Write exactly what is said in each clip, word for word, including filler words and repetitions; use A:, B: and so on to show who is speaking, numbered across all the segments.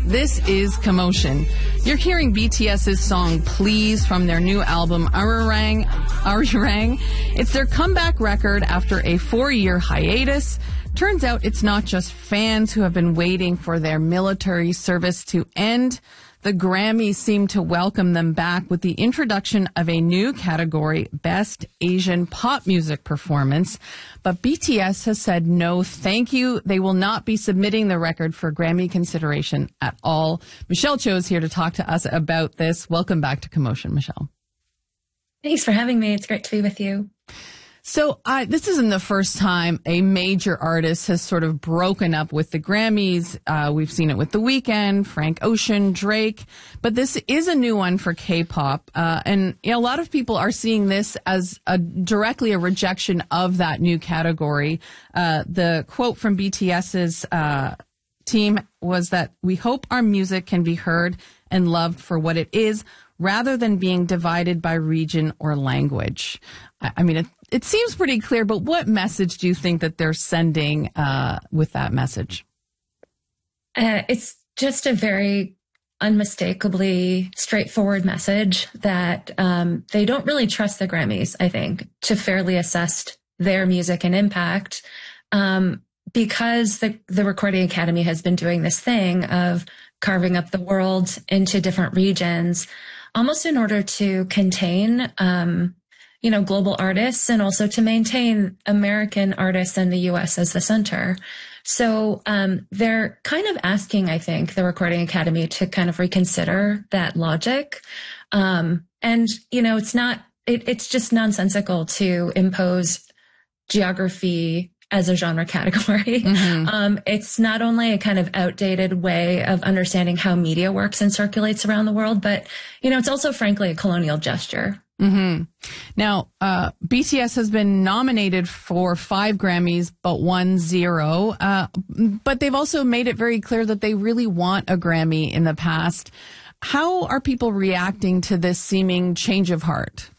A: This is Commotion. You're hearing BTS's song Please from their new album Arirang. Arirang. It's their comeback record after a four-year hiatus. Turns out it's not just fans who have been waiting for their military service to end. The Grammys seem to welcome them back with the introduction of a new category, Best Asian Pop Music Performance. But B T S has said no, thank you. They will not be submitting the record for Grammy consideration at all. Michelle Cho is here to talk to us about this. Welcome back to Commotion, Michelle.
B: Thanks for having me. It's great to be with you.
A: So uh, this isn't the first time a major artist has sort of broken up with the Grammys. Uh, we've seen it with The Weeknd, Frank Ocean, Drake. But this is a new one for K-pop. Uh, and you know, a lot of people are seeing this as a, directly a rejection of that new category. Uh, the quote from BTS's uh, team was that, "We hope our music can be heard and loved for what it is, rather than being divided by region or language." I, I mean, it, it seems pretty clear, but what message do you think that they're sending uh, with that message?
B: Uh, it's just a very unmistakably straightforward message that um, they don't really trust the Grammys, I think, to fairly assess their music and impact, um, because the, the Recording Academy has been doing this thing of carving up the world into different regions, almost in order to contain, um, you know, global artists and also to maintain American artists and the U S as the center. So um, they're kind of asking, I think, the Recording Academy to kind of reconsider that logic. Um, and, you know, it's not, it, it's just nonsensical to impose geography as a genre category. Mm-hmm. Um, it's not only a kind of outdated way of understanding how media works and circulates around the world, but, you know, it's also frankly a colonial gesture.
A: Mm-hmm. Now, uh, B T S has been nominated for five Grammys, but won zero. Uh, but they've also made it very clear that they really want a Grammy in the past. How are people reacting to this seeming change of heart?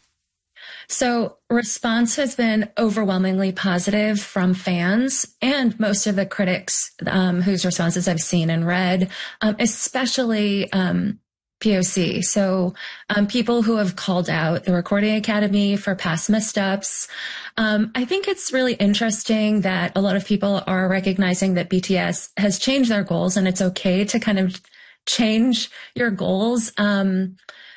B: So response has been overwhelmingly positive from fans and most of the critics um, whose responses I've seen and read, um, especially um, P O C. So um, people who have called out the Recording Academy for past missteps. Um, I think it's really interesting that a lot of people are recognizing that B T S has changed their goals, and it's okay to kind of change your goals. Um,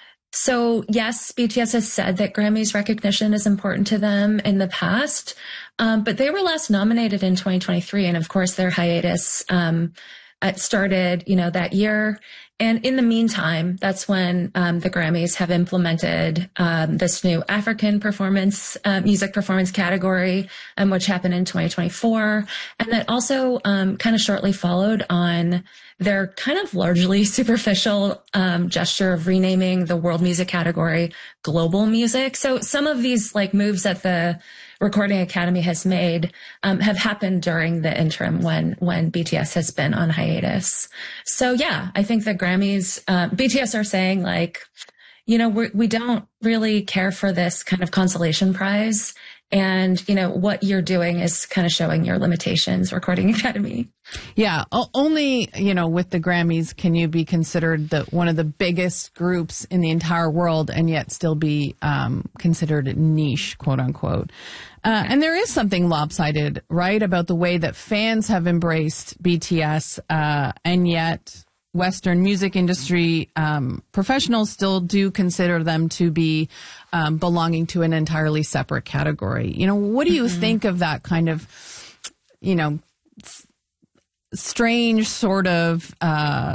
B: So yes, B T S has said that Grammys recognition is important to them in the past, um, but they were last nominated in twenty twenty-three. And of course, their hiatus um, it started, you know, that year. And in the meantime, that's when um, the Grammys have implemented um, this new African performance, uh, music performance category, um, which happened in twenty twenty-four. And that also um, kind of shortly followed on their kind of largely superficial um, gesture of renaming the world music category global music. So some of these like moves that the Recording Academy has made um, have happened during the interim when when B T S has been on hiatus. So yeah, I think the Grammys, uh, B T S are saying like, you know, we're, we don't really care for this kind of consolation prize. And, you know, what you're doing is kind of showing your limitations, Recording Academy.
A: Yeah. O- only, you know, with the Grammys can you be considered the one of the biggest groups in the entire world and yet still be um, considered niche, quote unquote. Uh, and there is something lopsided, right, about the way that fans have embraced B T S uh, and yet Western music industry um, professionals still do consider them to be um, belonging to an entirely separate category. You know, what do you mm-hmm. think of that kind of, you know, s- strange sort of uh